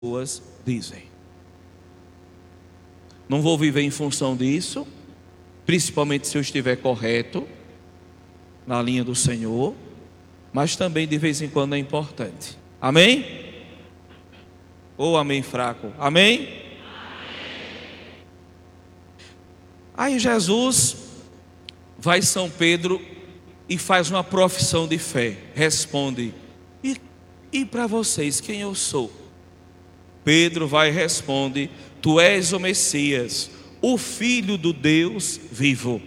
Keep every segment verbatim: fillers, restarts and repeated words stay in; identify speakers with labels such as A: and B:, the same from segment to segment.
A: pessoas dizem. Não vou viver em função disso, principalmente se eu estiver correto, na linha do Senhor, mas também de vez em quando é importante. Amém? Ou amém fraco? Amém? Amém. Aí Jesus vai São Pedro e faz uma profissão de fé. Responde: E, e para vocês, quem eu sou? Pedro vai e responde: Tu és o Messias, o Filho do Deus vivo.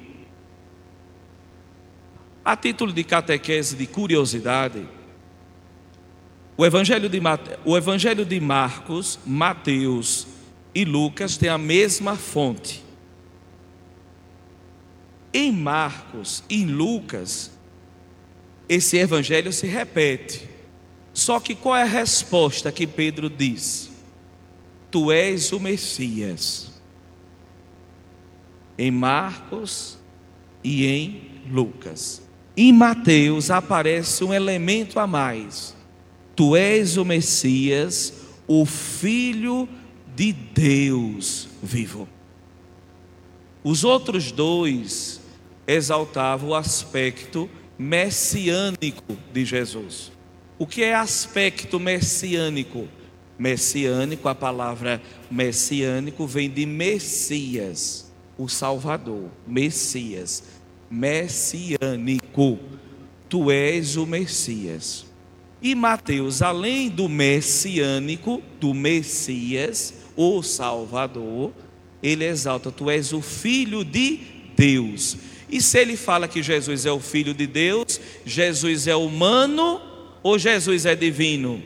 A: A título de catequese, de curiosidade, o Evangelho de, Mate... o Evangelho de Marcos, Mateus e Lucas têm a mesma fonte. Em Marcos e em Lucas, esse evangelho se repete. Só que qual é a resposta que Pedro diz? Tu és o Messias. Em Marcos e em Lucas. Em Mateus aparece um elemento a mais. Tu és o Messias, o Filho de Deus vivo. Os outros dois exaltavam o aspecto messiânico de Jesus. O que é aspecto messiânico? Messiânico, a palavra messiânico vem de Messias, o Salvador. Messias, messiânico. Tu és o Messias. E Mateus, além do messiânico, do Messias, o Salvador, ele exalta: tu és o Filho de Deus. E se ele fala que Jesus é o Filho de Deus, Jesus é humano ou Jesus é divino?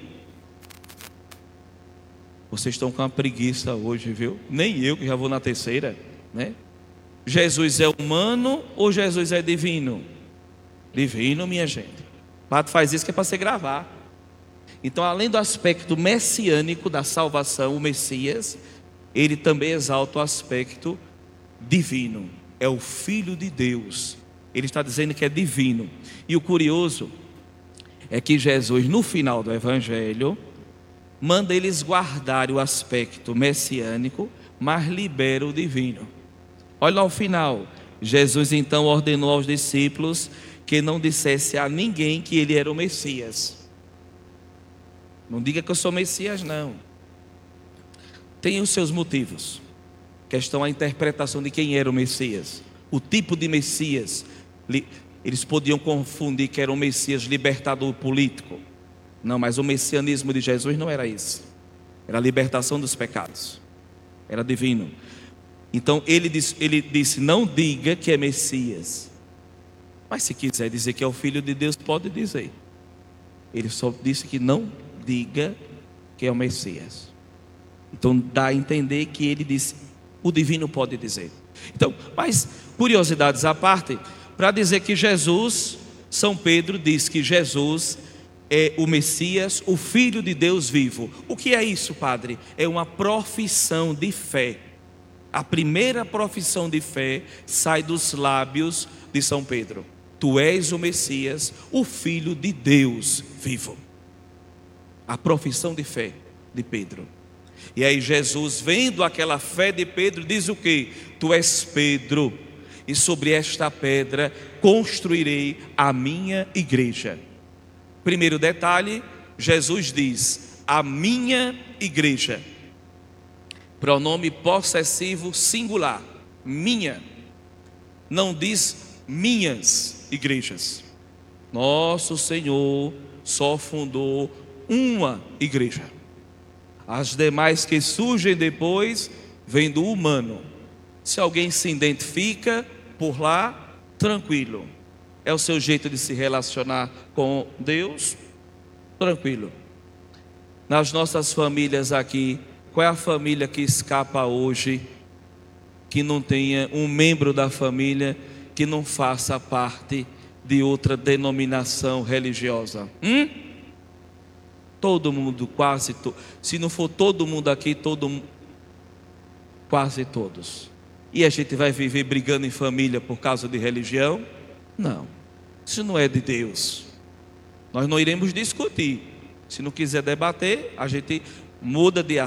A: Vocês estão com uma preguiça hoje, viu? Nem eu, que já vou na terceira, né? Jesus é humano ou Jesus é divino? Divino, minha gente. Pato faz isso que é para você gravar. Então, além do aspecto messiânico da salvação, o Messias, ele também exalta o aspecto divino. É o Filho de Deus. Ele está dizendo que é divino. E o curioso é que Jesus, no final do Evangelho, manda eles guardarem o aspecto messiânico, mas libera o divino. Olha lá o final. Jesus então ordenou aos discípulos que não dissesse a ninguém que ele era o Messias. Não diga que eu sou Messias, não. Tem os seus motivos. Questão a interpretação de quem era o Messias. O tipo de Messias. Eles podiam confundir que era um Messias libertador político. Não, mas o messianismo de Jesus não era isso. Era a libertação dos pecados. Era divino. Então ele disse, ele disse: não diga que é Messias. Mas se quiser dizer que é o Filho de Deus, pode dizer. Ele só disse que não diga que é o Messias. Então dá a entender que ele disse: o divino pode dizer. Então, mas curiosidades à parte, para dizer que Jesus, São Pedro diz que Jesus é o Messias, o Filho de Deus vivo. O que é isso, padre? É uma profissão de fé. A primeira profissão de fé sai dos lábios de São Pedro. Tu és o Messias, o Filho de Deus vivo. A profissão de fé de Pedro. E aí Jesus, vendo aquela fé de Pedro, diz o quê? Tu és Pedro, e sobre esta pedra construirei a minha igreja. Primeiro detalhe, Jesus diz: a minha igreja. Pronome possessivo singular, minha. Não diz minhas igrejas. Nosso Senhor só fundou uma igreja. As demais que surgem depois vêm do humano. Se alguém se identifica por lá, tranquilo. É o seu jeito de se relacionar com Deus, tranquilo. Nas nossas famílias aqui, qual é a família que escapa hoje, que não tenha um membro da família que não faça parte de outra denominação religiosa? Hum? Todo mundo, quase to... se não for todo mundo aqui, todo quase todos. E a gente vai viver brigando em família por causa de religião? Não, isso não é de Deus. Nós não iremos discutir. Se não quiser debater, a gente muda de